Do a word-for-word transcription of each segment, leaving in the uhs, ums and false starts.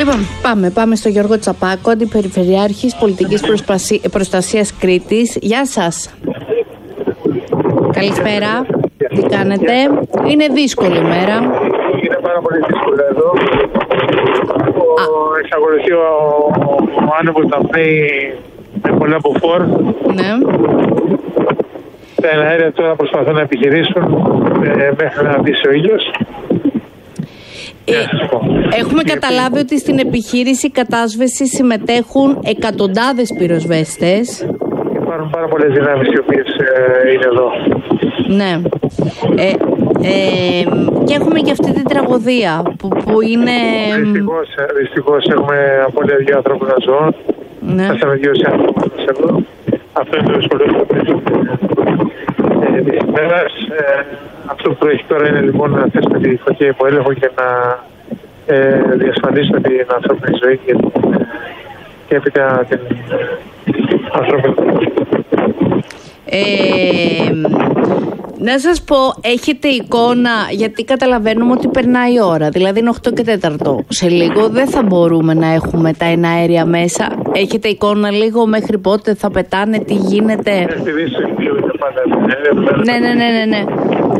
Λοιπόν, πάμε, πάμε στο Γιώργο Τσαπάκο, Αντιπεριφερειάρχης Πολιτικής Προστασίας Κρήτης. Γεια σας. Καλησπέρα. Τι κάνετε? Είναι δύσκολη ημέρα. Είναι πάρα πολύ δύσκολη εδώ. Εξακολουθεί ο, ο άνεμος να πνέει με πολλά μποφόρ. Ναι. Τα εναέρια τώρα προσπαθούν να επιχειρήσουν ε, μέχρι να μπει ο ήλιος. Ε, έχουμε καταλάβει ότι στην επιχείρηση κατάσβεση συμμετέχουν εκατοντάδες πυροσβέστες. Υπάρχουν πάρα πολλές δυνάμεις οι οποίες ε, είναι εδώ. Ναι. Ε, ε, και έχουμε και αυτή την τραγωδία που, που είναι... Δυστυχώς, δυστυχώς έχουμε απώλεια δύο ανθρώπινων ζώων. Ναι. Χάσαμε δύο σε άνθρωπους εδώ. Αυτό είναι το δυσκολότερο της ημέρας. Αυτό που έχει τώρα είναι λοιπόν να θέσουμε τη φωτιά υπό έλεγχο και να ε, διασφαλίσουμε την ανθρώπινη ζωή και, και έπειτα την ανθρώπινη ζωή. Ε, να σας πω, έχετε εικόνα, γιατί καταλαβαίνουμε ότι περνάει η ώρα, δηλαδή είναι οκτώ και τέταρτο. Σε λίγο δεν θα μπορούμε να έχουμε τα εναέρια μέσα. Έχετε εικόνα λίγο μέχρι πότε θα πετάνε, τι γίνεται? Ναι, ναι, ναι, ναι, ναι.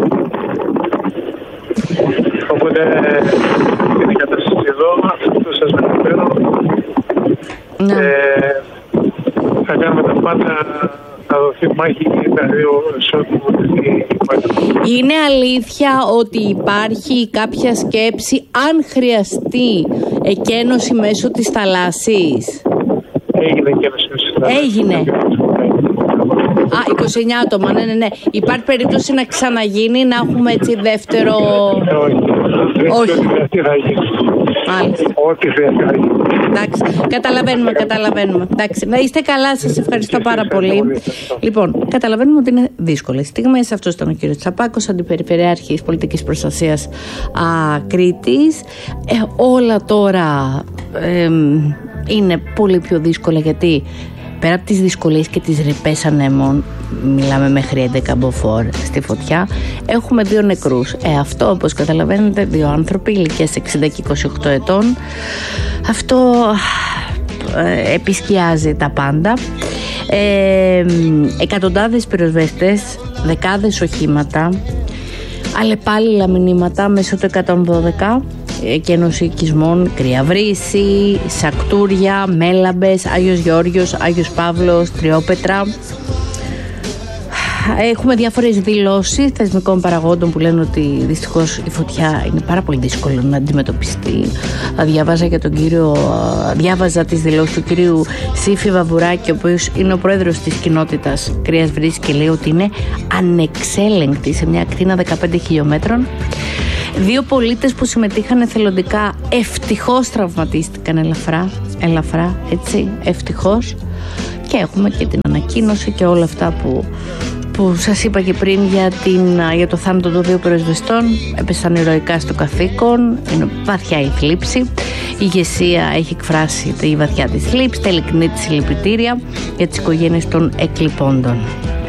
Οπότε είναι η κατάσταση εδώ, αυτό σας μεταφέρω. Ναι. Ε, θα κάνουμε τα πάντα. Θα δοθεί μάχη και τα δύο σώτου. Είναι αλήθεια ότι υπάρχει κάποια σκέψη αν χρειαστεί εκένωση μέσω της θαλάσσης? Έγινε εκένωση μέσω της θαλάσσης. Έγινε. Α, είκοσι εννιά άτομα, ναι, ναι, ναι. Υπάρχει περίπτωση να ξαναγίνει, να έχουμε έτσι δεύτερο... Όχι. Μάλιστα. Ό,τι χρειάζεται να γίνει. Εντάξει, καταλαβαίνουμε, καταλαβαίνουμε. Εντάξει, να είστε καλά, σας ευχαριστώ πάρα πολύ. Λοιπόν, καταλαβαίνουμε ότι είναι δύσκολες στιγμές. Αυτός ήταν ο κύριος Τσαπάκος, Αντιπεριφερειάρχης Πολιτικής Προστασίας α, Κρήτης. Ε, όλα τώρα ε, είναι πολύ πιο δύσκολα, γιατί πέρα από τις δυσκολίες και τις ρηπές ανέμων, μιλάμε μέχρι έντεκα μποφόρ στη φωτιά, έχουμε δύο νεκρούς. Ε, αυτό, όπως καταλαβαίνετε, δύο άνθρωποι ηλικίας εξήντα και είκοσι οκτώ ετών. Αυτό ε, επισκιάζει τα πάντα. Ε, εκατοντάδες πυροσβέστες, δεκάδες οχήματα, αλλεπάλληλα μηνύματα μέσω του εκατόν δώδεκα, εκένωση οικισμών, Κρυαβρύση, Σακτούρια, Μέλαμπες, Άγιος Γεώργιος, Άγιος Παύλος, Τριόπετρα. Έχουμε διάφορες δηλώσεις θεσμικών παραγόντων που λένε ότι δυστυχώς η φωτιά είναι πάρα πολύ δύσκολο να αντιμετωπιστεί. Διάβαζα για τον κύριο, διάβαζα τις δηλώσεις του κυρίου Σύφη Βαβουράκη, ο οποίος είναι ο πρόεδρος της κοινότητας Κρύας Βρύσης, και λέει ότι είναι ανεξέλεγκτη σε μια ακτίνα δεκαπέντε χιλιόμετρων. Δύο πολίτες που συμμετείχαν εθελοντικά ευτυχώς τραυματίστηκαν ελαφρά, ελαφρά έτσι, ευτυχώς. Και έχουμε και την ανακοίνωση και όλα αυτά που, που σας είπα και πριν για, την, για το θάνατο των δύο πυροσβεστών. Έπεσαν ηρωικά στο καθήκον, είναι βαθιά η θλίψη. Η ηγεσία έχει εκφράσει τη βαθιά της θλίψη, τα ειλικρινή της συλληπιτήρια για τις οικογένειες των εκλειπώντων.